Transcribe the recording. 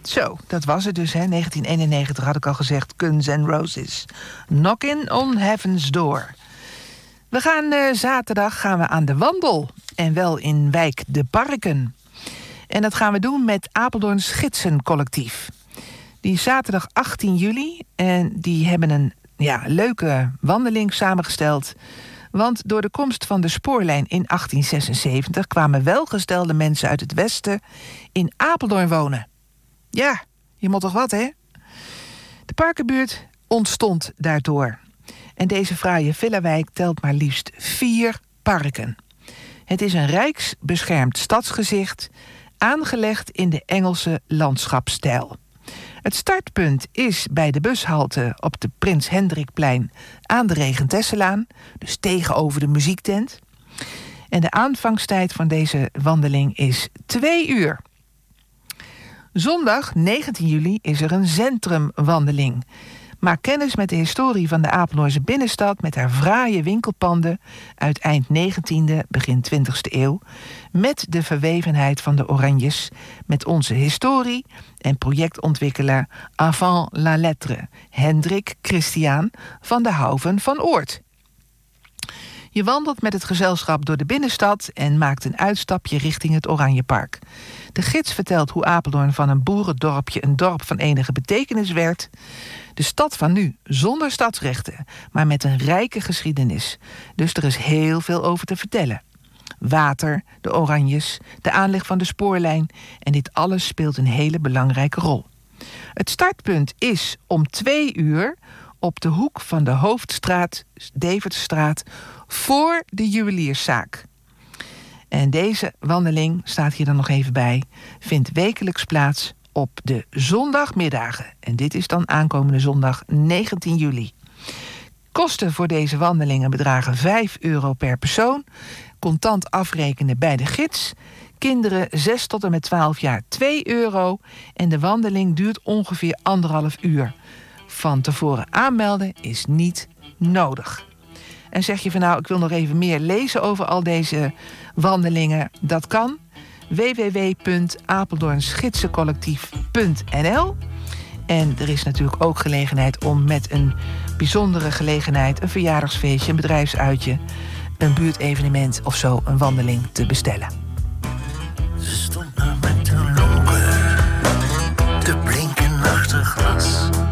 Zo, dat was het dus, hè. 1991 had ik al gezegd, Guns N' Roses. Knockin' on Heaven's Door. We gaan zaterdag aan de wandel. En wel in wijk De Parken. En dat gaan we doen met Apeldoorns Gidsencollectief. Die is zaterdag 18 juli. En die hebben een leuke wandeling samengesteld. Want door de komst van de spoorlijn in 1876... kwamen welgestelde mensen uit het westen in Apeldoorn wonen. Ja, je moet toch wat, hè? De Parkenbuurt ontstond daardoor. En deze fraaie villawijk telt maar liefst 4 parken. Het is een rijksbeschermd stadsgezicht, aangelegd in de Engelse landschapsstijl. Het startpunt is bij de bushalte op de Prins Hendrikplein aan de Regentesselaan, dus tegenover de muziektent. En de aanvangstijd van deze wandeling is 2 uur. Zondag 19 juli is er een centrumwandeling. Maak kennis met de historie van de Apeldoornse binnenstad met haar fraaie winkelpanden uit eind 19e, begin 20e eeuw, met de verwevenheid van de Oranjes, met onze historie en projectontwikkelaar avant la lettre, Hendrik Christiaan van de Houven van Oort. Je wandelt met het gezelschap door de binnenstad en maakt een uitstapje richting het Oranjepark. De gids vertelt hoe Apeldoorn van een boerendorpje een dorp van enige betekenis werd. De stad van nu, zonder stadsrechten, maar met een rijke geschiedenis. Dus er is heel veel over te vertellen. Water, de Oranjes, de aanleg van de spoorlijn en dit alles speelt een hele belangrijke rol. Het startpunt is om 2 uur op de hoek van de Hoofdstraat, Devertstraat, voor de juwelierszaak. En deze wandeling, staat hier dan nog even bij, vindt wekelijks plaats op de zondagmiddagen. En dit is dan aankomende zondag 19 juli. Kosten voor deze wandelingen bedragen €5 per persoon. Contant afrekenen bij de gids. Kinderen 6 tot en met 12 jaar €2. En de wandeling duurt ongeveer 1,5 uur. Van tevoren aanmelden is niet nodig. En zeg je van nou, ik wil nog even meer lezen over al deze wandelingen. Dat kan. www.apeldoornsgidsencollectief.nl. En er is natuurlijk ook gelegenheid om met een bijzondere gelegenheid, een verjaardagsfeestje, een bedrijfsuitje, een buurtevenement of zo, een wandeling te bestellen.